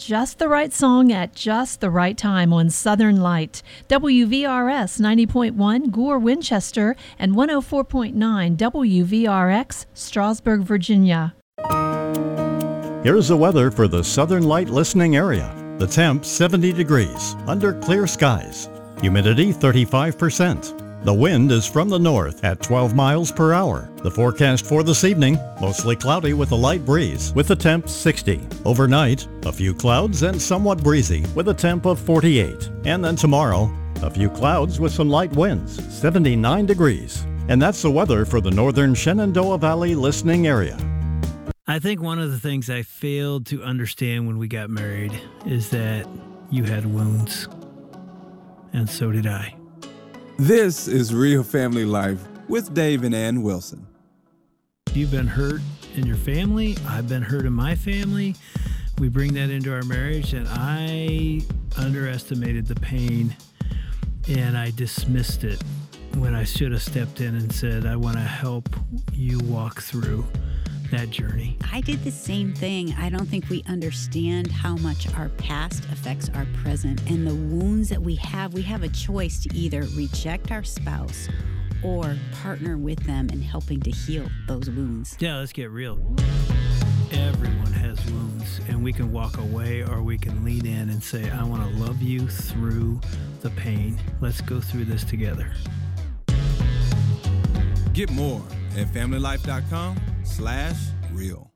just the right song at just the right time on Southern Light. WVRS 90.1 Gore, Winchester, and 104.9 WVRX, Strasburg, Virginia. Here's the weather for the Southern Light listening area. The temp 70 degrees, under clear skies. Humidity 35%. The wind is from the north at 12 miles per hour. The forecast for this evening, mostly cloudy with a light breeze, with a temp 60. Overnight, a few clouds and somewhat breezy, with a temp of 48. And then tomorrow, a few clouds with some light winds, 79 degrees. And that's the weather for the northern Shenandoah Valley listening area. I think one of the things I failed to understand when we got married is that you had wounds. And so did I. This is Real Family Life with Dave and Ann Wilson. You've been hurt in your family. I've been hurt in my family. We bring that into our marriage, and I underestimated the pain, and I dismissed it when I should have stepped in and said, I want to help you walk through that journey. I did the same thing. I don't think we understand how much our past affects our present, and the wounds that we have a choice to either reject our spouse or partner with them in helping to heal those wounds. Yeah, let's get real. Everyone has wounds, and we can walk away or we can lean in and say, I want to love you through the pain. Let's go through this together. Get more at familylife.com/real.